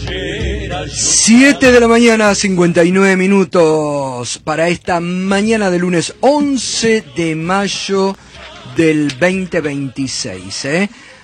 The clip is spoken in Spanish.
7 de la mañana, 59 minutos para esta mañana de lunes 11 de mayo del 2026,